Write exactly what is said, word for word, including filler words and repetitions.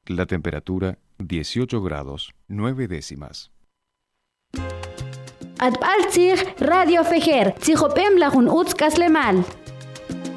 La temperatura dieciocho grados, nueve décimas. Atbaltzig Radio Fejer, Tzihopem Lajun Utzkaslemal.